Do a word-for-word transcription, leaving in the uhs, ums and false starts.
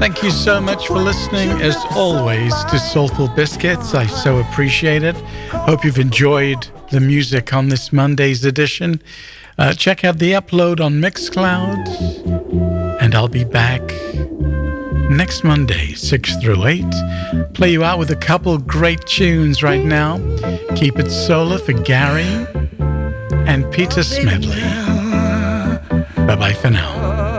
Thank you so much for listening, as always, to Soulful Biscuits. I so appreciate it. Hope you've enjoyed the music on this Monday's edition. Uh, check out the upload on Mixcloud, and I'll be back next Monday, six through eight. Play you out with a couple great tunes right now. Keep It Solar for Gary and Peter Smedley. Bye-bye for now.